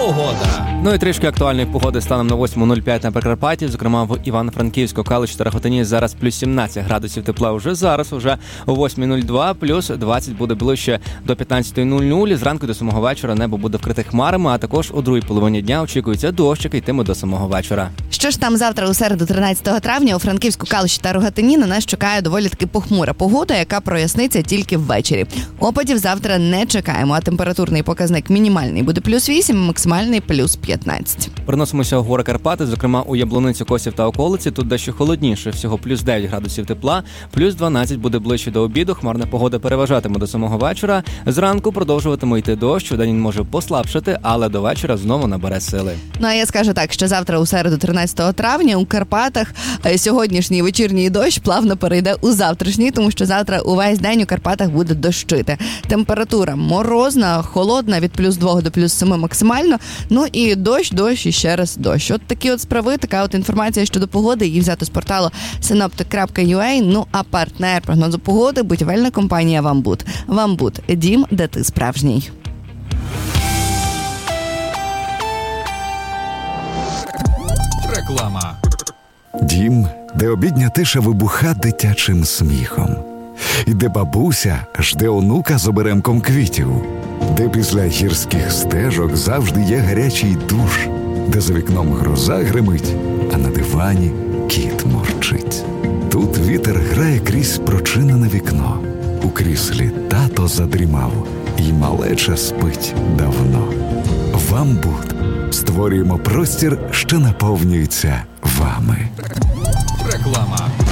Погода. Ну і трішки актуальної погоди станом на 8:05 на Прикарпатті, зокрема в Івано-Франківську, Калуші та Рахотині зараз плюс 17 градусів тепла вже зараз, уже о 8:02, плюс 20 буде ближче до 15:00. Зранку до самого вечора небо буде вкрите хмарами, а також у другій половині дня очікується дощ, який йтиме до самого вечора. Що ж там завтра у середу 13 травня у Франківську, Калуші та Рогатині на нас чекає доволі таки похмура погода, яка проясниться тільки ввечері. Опадів завтра не чекаємо, а температурний показник мінімальний буде плюс 8, максимальний плюс 15. Переносимося у гори Карпати, зокрема у Яблуницю, Косів та околиці. Тут дещо холодніше, всього плюс 9 градусів тепла, плюс 12 буде ближче до обіду. Хмарна погода переважатиме до самого вечора. Зранку продовжуватиме йти дощ, вдень він може послабшати, але до вечора знову набере сили. Ну а я скажу так, що завтра у середу 13 травня у Карпатах сьогоднішній вечірній дощ плавно перейде у завтрашній, тому що завтра увесь день у Карпатах буде дощити. Температура морозна, холодна, від плюс 2 до плюс 7 максимально. Ну і дощ і ще раз дощ. От такі от справи, така от інформація щодо погоди, її взято з порталу synoptic.ua. Ну а партнер прогнозу погоди – будівельна компанія «Вамбуд». «Вамбуд» – дім, де ти справжній. Реклама. Дім, де обідня тиша вибуха дитячим сміхом. І де бабуся жде онука з оберемком квітів. Де після гірських стежок завжди є гарячий душ. Де за вікном гроза гримить, а на дивані кіт мурчить. Тут вітер грає крізь прочинене вікно. У кріслі тато задрімав, і малеча спить давно. «Вамбуд» створюємо простір, що наповнюється вами. Реклама.